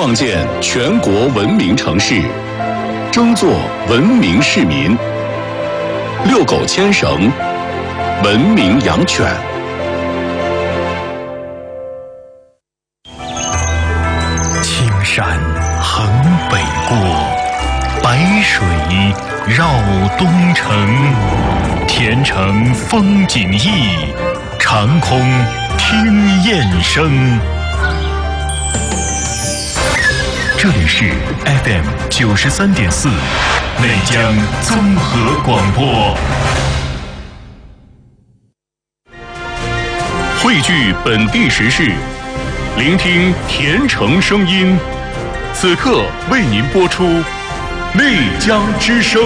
创建全国文明城市，争做文明市民。遛狗牵绳，文明养犬。 青山横北郭，白水绕东城。田城风景异，长空听雁声。这里是 FM 93.4内江综合广播， 汇聚本地时事，聆听田城声音。此刻为您播出内江之声。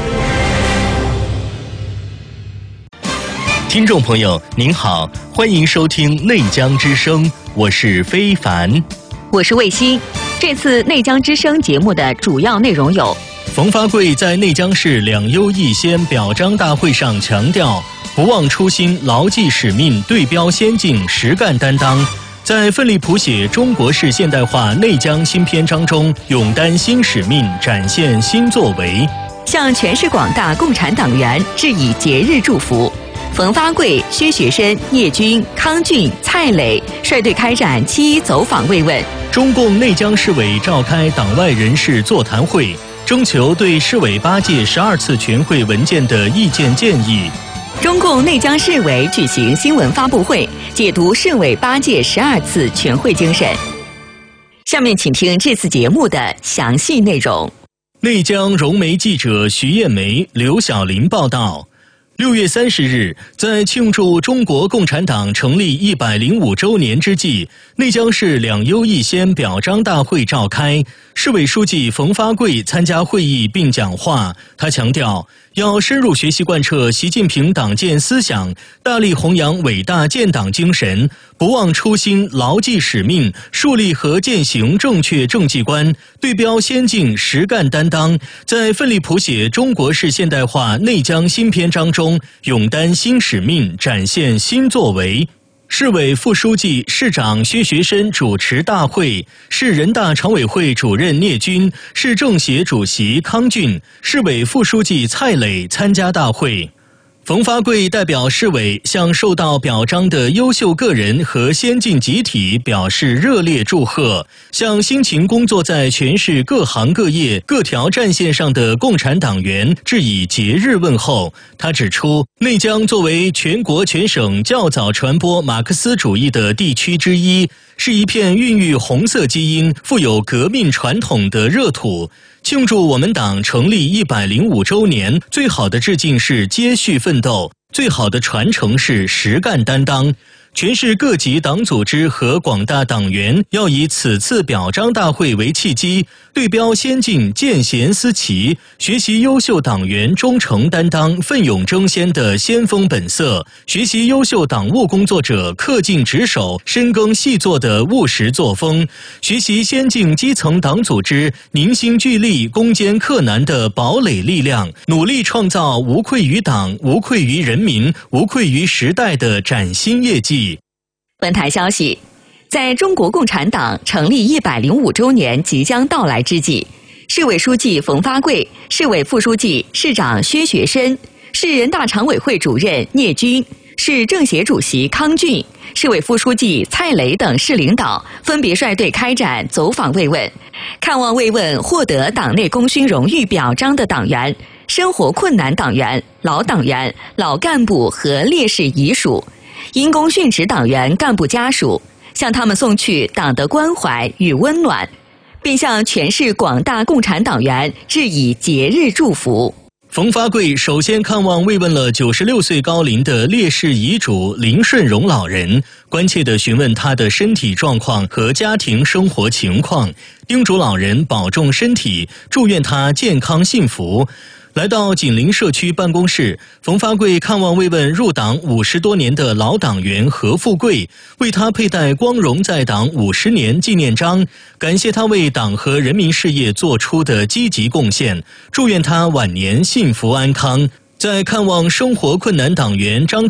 听众朋友您好，欢迎收听内江之声，我是非凡， 我是卫星。这次内江之声节目的主要内容有： 冯发贵在内江市两优一先表彰大会上强调，不忘初心，牢记使命，对标先进，实干担当，在奋力谱写中国式现代化内江新篇章中，勇担新使命，展现新作为， 向全市广大共产党员致以节日祝福。冯发贵、薛学深、聂军、康俊、蔡磊率队开展7.1走访慰问。 中共内江市委召开党外人士座谈会，征求对市委8届12次全会文件的意见建议。 中共内江市委举行新闻发布会，解读市委8届12次全会精神。下面请听这次节目的详细内容。 内江融媒记者徐艳梅、刘晓林报道。6月30日，在庆祝中国共产党成立105周年之际，内江市两优一先表彰大会召开，市委书记冯发贵参加会议并讲话。他强调，要深入学习贯彻习近平党建思想，大力弘扬伟大建党精神，不忘初心，牢记使命，树立和践行正确政绩观，对标先进，实干担当，在奋力谱写中国式现代化内江新篇章中，勇担新使命，展现新作为。市委副书记、市长薛学深主持大会，市人大常委会主任聂军、市政协主席康俊、市委副书记蔡磊参加大会。冯发贵代表市委向受到表彰的优秀个人和先进集体表示热烈祝贺，向辛勤工作在全市各行各业各条战线上的共产党员致以节日问候。他指出，内江作为全国全省较早传播马克思主义的地区之一，是一片孕育红色基因、富有革命传统的热土。庆祝我们党成立105周年，最好的致敬是接续奋斗，最好的传承是实干担当。全市各级党组织和广大党员要以此次表彰大会为契机，对标先进，见贤思齐，学习优秀党员忠诚担当、奋勇争先的先锋本色，学习优秀党务工作者恪尽职守、深耕细作的务实作风，学习先进基层党组织凝心聚力、攻坚克难的堡垒力量，努力创造无愧于党、无愧于人民、无愧于时代的崭新业绩。 本台消息，在中国共产党成立105周年即将到来之际，市委书记冯发贵、市委副书记、市长薛学深、市人大常委会主任聂军、市政协主席康俊、市委副书记蔡磊等市领导分别率队开展走访慰问，看望慰问获得党内功勋荣誉表彰的党员、生活困难党员、老党员、老干部和烈士遗属，因公殉职党员干部家属，向他们送去党的关怀与温暖，并向全市广大共产党员致以节日祝福。 冯发贵首先看望慰问了96岁高龄的烈士遗主林顺荣老人，关切地询问他的身体状况和家庭生活情况，叮嘱老人保重身体，祝愿他健康幸福。来到紧邻社区办公室，冯发贵看望慰问入党50多年的老党员何富贵，为他佩戴光荣在党50年纪念章，感谢他为党和人民事业做出的积极贡献，祝愿他晚年幸福安康。在看望生活困难党员张